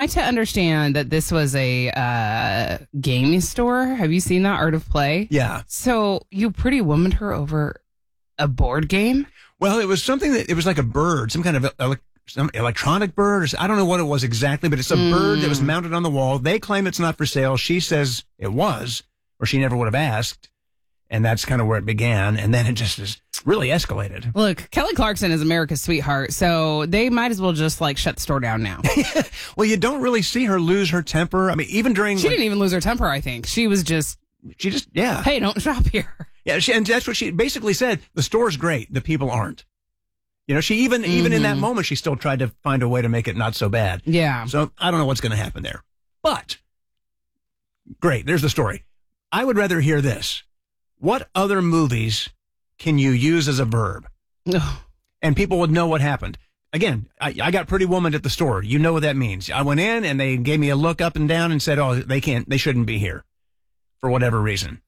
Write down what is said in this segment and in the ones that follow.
to understand that this was a game store? Have you seen that, Art of Play? Yeah. So you Pretty Womaned her over a board game? Well, it was something it was like a bird, some kind of some electronic bird. Or, I don't know what it was exactly, but it's a bird that was mounted on the wall. They claim it's not for sale. She says it was, or she never would have asked. And that's kind of where it began. And then it just is really escalated. Look, Kelly Clarkson is America's sweetheart, so they might as well just shut the store down now. Well, you don't really see her lose her temper. I mean, even during... She didn't even lose her temper, I think. She just, yeah. Hey, don't shop here. Yeah, and that's what she basically said. The store's great. The people aren't. You know, she even in that moment, she still tried to find a way to make it not so bad. Yeah. So I don't know what's going to happen there. But, great, there's the story. I would rather hear this. What other movies can you use as a verb? And people would know what happened. Again, I got Pretty Woman at the store. You know what that means. I went in and they gave me a look up and down and said, oh, they shouldn't be here for whatever reason.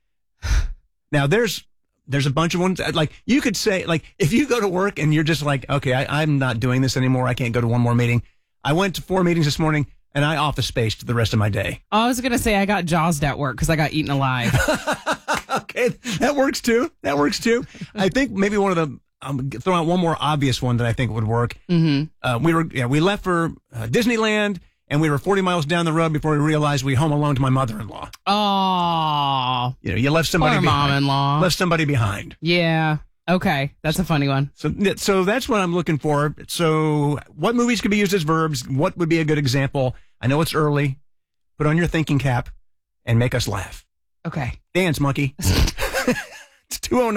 Now, there's a bunch of ones. You could say, if you go to work and you're just like, okay, I'm not doing this anymore. I can't go to one more meeting. I went to 4 meetings this morning and I office spaced the rest of my day. I was going to say I got jawsed at work because I got eaten alive. Okay, that works too. I think maybe one of the, throw out one more obvious one that I think would work. Mm-hmm. We left for Disneyland, and we were 40 miles down the road before we realized we home alone to my mother-in-law. Oh, you left somebody behind. Mom-in-law. Left somebody behind. Yeah. Okay, that's a funny one. So that's what I'm looking for. So what movies could be used as verbs? What would be a good example? I know it's early. Put on your thinking cap and make us laugh. Okay. Dance, monkey. It's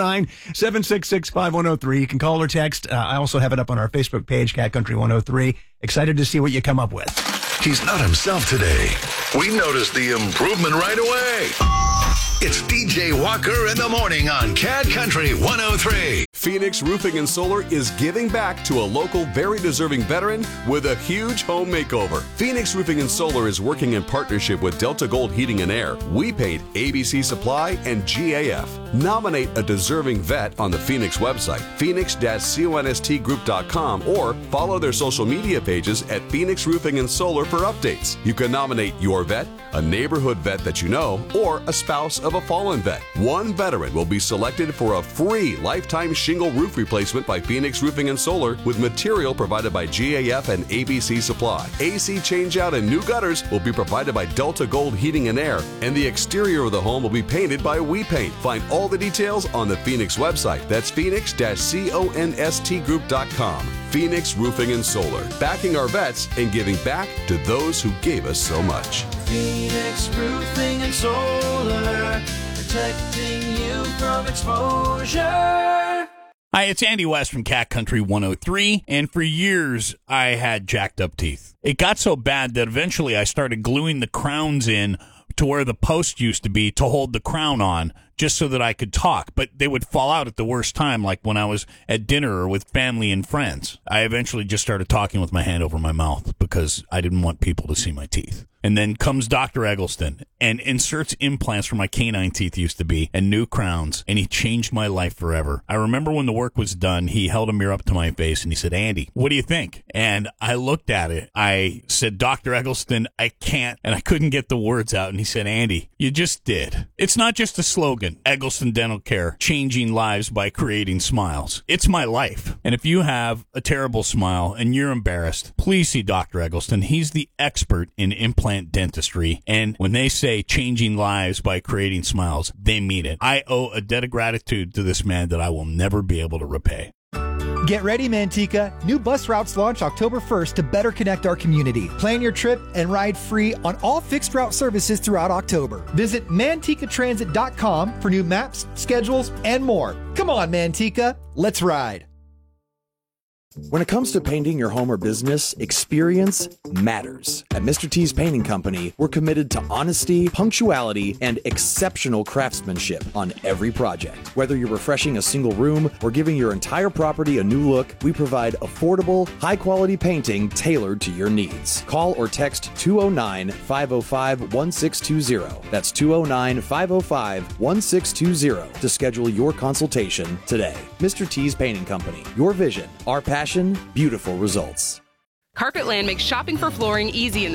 209-766-5103. You can call or text. I also have it up on our Facebook page, Cat Country 103. Excited to see what you come up with. He's not himself today. We noticed the improvement right away. It's DJ Walker in the morning on Cat Country 103. Phoenix Roofing and Solar is giving back to a local, very deserving veteran with a huge home makeover. Phoenix Roofing and Solar is working in partnership with Delta Gold Heating and Air, We Paint, ABC Supply, and GAF. Nominate a deserving vet on the Phoenix website, phoenix-constgroup.com, or follow their social media pages at Phoenix Roofing and Solar for updates. You can nominate your vet, a neighborhood vet that you know, or a spouse of a fallen vet. One veteran will be selected for a free lifetime shingle roof replacement by Phoenix Roofing and Solar with material provided by GAF and ABC Supply. AC changeout and new gutters will be provided by Delta Gold Heating and Air, and the exterior of the home will be painted by We Paint. Find all the details on the Phoenix website. That's phoenix-constgroup.com. Phoenix Roofing and Solar, backing our vets and giving back to those who gave us so much. Phoenix Roofing and Solar, protecting you from exposure. Hi, it's Andy West from Cat Country 103, and for years I had jacked up teeth. It got so bad that eventually I started gluing the crowns in to where the post used to be to hold the crown on, just so that I could talk, but they would fall out at the worst time, like when I was at dinner or with family and friends. I eventually just started talking with my hand over my mouth because I didn't want people to see my teeth. And then comes Dr. Eggleston and inserts implants where my canine teeth used to be and new crowns, and he changed my life forever. I remember when the work was done, he held a mirror up to my face and he said, "Andy, what do you think?" And I looked at it. I said, "Dr. Eggleston, I can't," and I couldn't get the words out. And he said, "Andy, you just did. It's not just a slogan, Eggleston Dental Care, changing lives by creating smiles. It's my life. And if you have a terrible smile and you're embarrassed, please see Dr. Eggleston. He's the expert in implant dentistry, and when they say changing lives by creating smiles, they mean it. I owe a debt of gratitude to this man that I will never be able to repay. Get ready, Manteca. New bus routes launch October 1st to better connect our community. Plan your trip and ride free on all fixed route services throughout October. Visit MantecaTransit.com for new maps, schedules, and more. Come on, Manteca. Let's ride. When it comes to painting your home or business, experience matters. At Mr. T's Painting Company, we're committed to honesty, punctuality, and exceptional craftsmanship on every project. Whether you're refreshing a single room or giving your entire property a new look, we provide affordable, high-quality painting tailored to your needs. Call or text 209-505-1620. That's 209-505-1620 to schedule your consultation today. Mr. T's Painting Company. Your vision, our passion, beautiful results. Carpetland makes shopping for flooring easy in